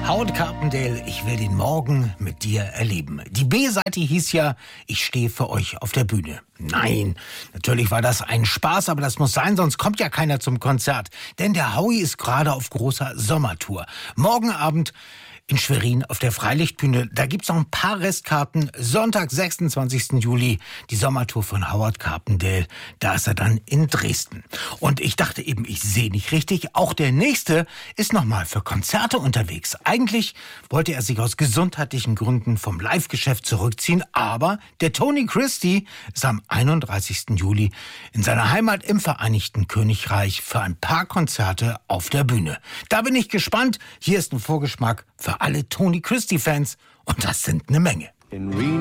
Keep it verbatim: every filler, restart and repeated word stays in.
Howard Carpendale, ich will den Morgen mit dir erleben. Die B-Seite hieß ja, ich stehe für euch auf der Bühne. Nein, natürlich war das ein Spaß, aber das muss sein, sonst kommt ja keiner zum Konzert. Denn der Howie ist gerade auf großer Sommertour. Morgen Abend in Schwerin auf der Freilichtbühne. Da gibt's noch ein paar Restkarten. Sonntag, sechsundzwanzigsten Juli, die Sommertour von Howard Carpendale. Da ist er dann in Dresden. Und ich dachte eben, ich sehe nicht richtig. Auch der Nächste ist nochmal für Konzerte unterwegs. Eigentlich wollte er sich aus gesundheitlichen Gründen vom Live-Geschäft zurückziehen. Aber der Tony Christie ist am einunddreißigsten Juli in seiner Heimat im Vereinigten Königreich für ein paar Konzerte auf der Bühne. Da bin ich gespannt. Hier ist ein Vorgeschmack für alle Tony Christie-Fans. Und das sind eine Menge.